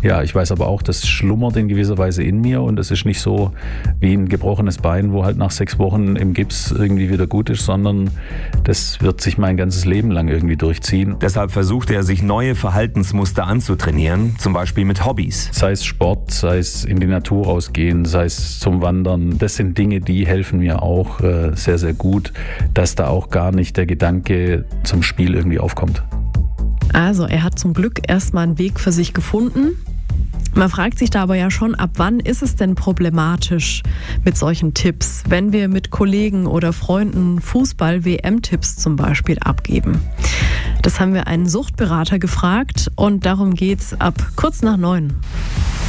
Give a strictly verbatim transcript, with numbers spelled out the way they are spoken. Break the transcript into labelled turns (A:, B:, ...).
A: Ja, ich weiß aber auch, das schlummert in gewisser Weise in mir und es ist nicht so wie ein gebrochenes Bein, wo halt nach sechs Wochen im Gips irgendwie wieder gut ist, sondern das wird sich mein ganzes Leben lang irgendwie durchziehen.
B: Deshalb versucht er, sich neue Verhaltensmuster anzutrainieren, zum Beispiel mit Hobbys.
A: Sei es Sport, sei es in die Natur rausgehen, sei es zum Wandern. Das sind Dinge, die helfen mir auch äh, sehr, sehr gut, dass da auch gar nicht der Gedanke zum Spiel irgendwie aufkommt.
C: Also er hat zum Glück erstmal einen Weg für sich gefunden. Man fragt sich da aber ja schon, ab wann ist es denn problematisch mit solchen Tipps, wenn wir mit Kollegen oder Freunden Fußball-W M-Tipps zum Beispiel abgeben. Das haben wir einen Suchtberater gefragt und darum geht's ab kurz nach neun.